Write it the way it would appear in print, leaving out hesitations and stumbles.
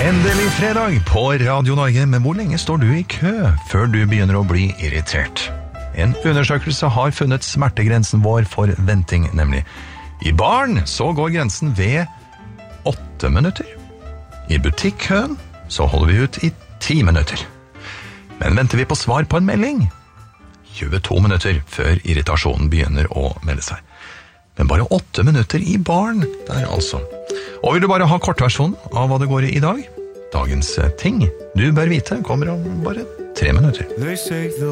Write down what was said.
Endelig fredag på Radio Norge, men hvor lenge står du i kø før du begynner å bli irritert? En undersøkelse har funnet smertegrensen vår for venting, nemlig. I baren så går grensen ved 8 minutter. I butikkøen så holder vi ut i 10 minutter. Men venter vi på svar på en melding? 22 minutter før irritasjonen begynner å melde seg. Men bare 8 minutter i baren der altså. Og vil du bare ha kortversjonen av hva det går i dag? Dagens ting du bør vite kommer om bare 3 minutter.